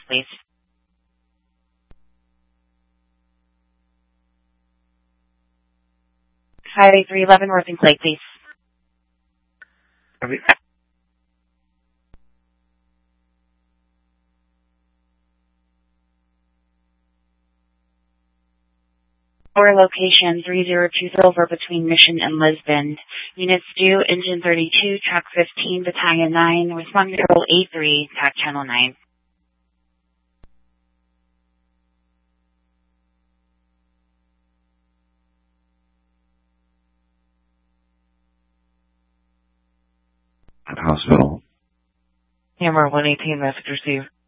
please. Highway 311, Worthing Plate, please. Or location 3020 over between Mission and Lisbon. Units due, Engine 32, Track 15, Battalion 9, Respond Control 83, TAC Channel 9. At hospital. Hammer 118, message received.